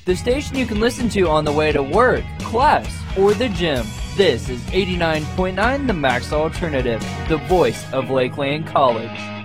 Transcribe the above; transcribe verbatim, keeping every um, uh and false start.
the station you can listen to on the way to work, class, or the gym. This is eighty-nine point nine The Max Alternative, the voice of Lakeland College.